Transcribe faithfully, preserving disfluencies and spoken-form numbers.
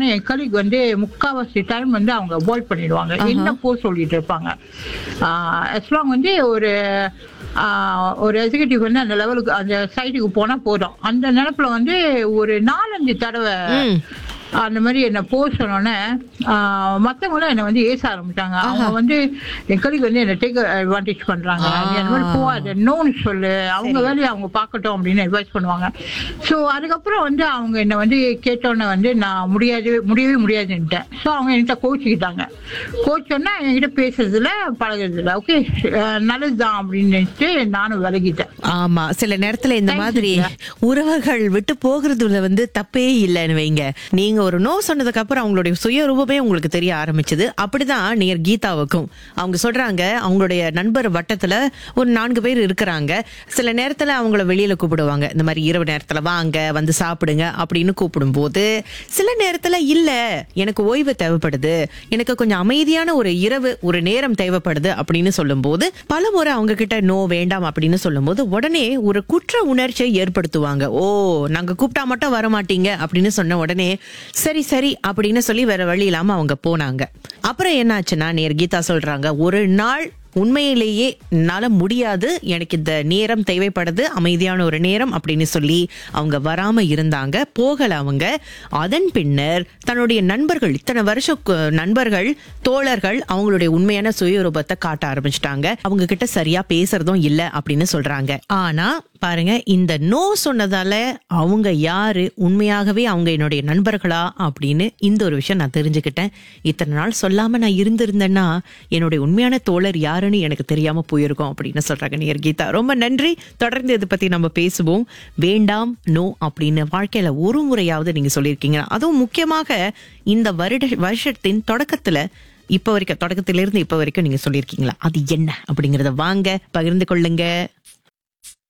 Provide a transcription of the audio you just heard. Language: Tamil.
ஆனா என் கலீக் வந்து முக்காவாசி டைம் வந்து அவங்க அவாய்ட் பண்ணிடுவாங்க, என்ன போ சொல்லிட்டு இருப்பாங்க. அஸ்லாங் வந்து ஒரு ஒரு எக்ஸிகூட்டிவ் வந்து அந்த லெவலுக்கு அந்த சைட்டுக்கு போனா போதும், அந்த நினைப்புல வந்து ஒரு நாலஞ்சு தடவை அந்த மாதிரி என்ன போ சொன்னோன்னே மற்றவங்களும் என்னை வந்து ஏச ஆரம்பிட்டாங்க. அவங்க வந்து என் கலீக் வந்து என்னை டேக் அட்வான்டேஜ் பண்றாங்க, அந்த மாதிரி போகாத, நோன்னு சொல்லு, அவங்க வேலையை அவங்க பார்க்கட்டும் அப்படின்னு அட்வைஸ் பண்ணுவாங்க. ஸோ அதுக்கப்புறம் வந்து அவங்க என்னை வந்து கேட்டோன்னே வந்து நான் முடியாது முடியவே முடியாதுன்ட்டேன். ஸோ அவங்க என்கிட்ட கோச்சிக்கிட்டாங்க. கோச்சோன்னா என்கிட்ட பேசுறதுல பழகுறதுல ஓகே நல்லதுதான் அப்படின்னு நினைச்சிட்டு நானும் விலகிட்டேன். ஆமா, சில நேரத்துல இந்த மாதிரி உறவுகள் விட்டு போகிறதுல வந்து தப்பே இல்லைன்னு வைங்க. நீங்க ஒரு நோ சொன்னதுக்கு அப்புறம் அவங்களுடைய சுயரூபமே உங்களுக்கு தெரிய ஆரம்பிச்சது. அப்படிதான் நேர் கீதாவுக்கும். அவங்க சொல்றாங்க அவங்களுடைய நண்பர் வட்டத்துல ஒரு நான்கு பேர் இருக்கிறாங்க. சில நேரத்துல அவங்கள வெளியில கூப்பிடுவாங்க, இந்த மாதிரி இரவு நேரத்துல வாங்க வந்து சாப்பிடுங்க அப்படின்னு கூப்பிடும் போது, சில நேரத்துல இல்ல எனக்கு ஓய்வு தேவைப்படுது, எனக்கு கொஞ்சம் அமைதியான ஒரு இரவு ஒரு நேரம் தேவைப்படுது அப்படின்னு சொல்லும் போது, பல முறை அவங்க கிட்ட நோ வேண்டாம் அப்படின்னு சொல்லும் போது உடனே ஒரு குற்ற உணர்ச்சியை ஏற்படுத்துவாங்க. ஓ நாங்க கூப்பிட்டா மட்டும் வரமாட்டீங்க அப்படின்னு சொன்ன உடனே சரி சரி அப்படின்னு சொல்லி வேற வழி இல்லாம அவங்க போனாங்க. அப்புறம் என்னாச்சுன்னா நேர் கீதா சொல்றாங்க, ஒரு நாள் உண்மையிலேயே என்னால முடியாது, எனக்கு இந்த நேரம் தேவைப்படுது, அமைதியான ஒரு நேரம் அப்படின்னு சொல்லி அவங்க வராம இருந்தாங்க, போகல அவங்க. அதன் பின்னர் தன்னுடைய நண்பர்கள், இத்தனை வருஷம் நண்பர்கள் தோழர்கள் அவங்களுடைய உண்மையான சுயரூபத்தை காட்ட ஆரம்பிச்சிட்டாங்க. அவங்க கிட்ட சரியா பேசுறதும் இல்ல அப்படின்னு சொல்றாங்க. ஆனா பாருங்க, இந்த நோ சொன்னதால அவங்க யாரு, உண்மையாகவே அவங்க என்னுடைய நண்பர்களா அப்படின்னு இந்த ஒரு விஷயம் நான் தெரிஞ்சுக்கிட்டேன். இத்தனை நாள் சொல்லாம நான் இருந்திருந்தேன்னா என்னுடைய உண்மையான தோழர் யாருன்னு எனக்கு தெரியாம போயிருக்கோம் அப்படின்னு சொல்றாங்க நேர் கீதா. ரொம்ப நன்றி. தொடர்ந்து இதை பத்தி நம்ம பேசுவோம். வேண்டாம் நோ அப்படின்னு வாழ்க்கையில ஒரு முறையாவது நீங்க சொல்லியிருக்கீங்க. அதுவும் முக்கியமாக இந்த வருட வருஷத்தின் தொடக்கத்துல இப்ப வரைக்கும், தொடக்கத்திலிருந்து இப்ப வரைக்கும் நீங்க சொல்லியிருக்கீங்களா, அது என்ன அப்படிங்கறத வாங்க பகிர்ந்து கொள்ளுங்க.